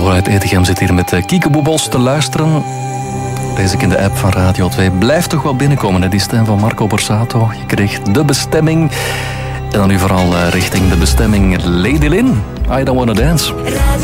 uit Etegem zit hier met Kieke Boebos te luisteren. Lees ik in de app van Radio 2. Blijft toch wel binnenkomen, hè? Die stem van Marco Borsato. Je kreeg de bestemming. En dan nu vooral richting de bestemming Lady Lynn. I Don't Wanna Dance.